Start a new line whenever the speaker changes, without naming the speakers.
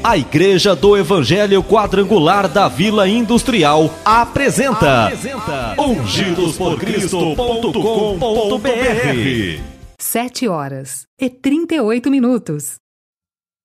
A Igreja do Evangelho Quadrangular da Vila Industrial apresenta ungidosporcristo.com.br.
7h38.